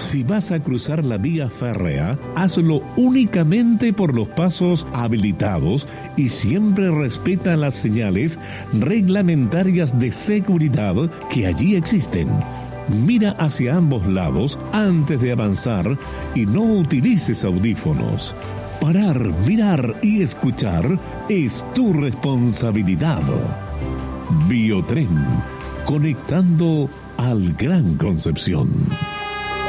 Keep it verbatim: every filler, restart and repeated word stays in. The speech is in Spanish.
Si vas a cruzar la vía férrea, hazlo únicamente por los pasos habilitados y siempre respeta las señales reglamentarias de seguridad que allí existen. Mira hacia ambos lados antes de avanzar y no utilices audífonos. Parar, mirar y escuchar es tu responsabilidad. Biotren, conectando al Gran Concepción.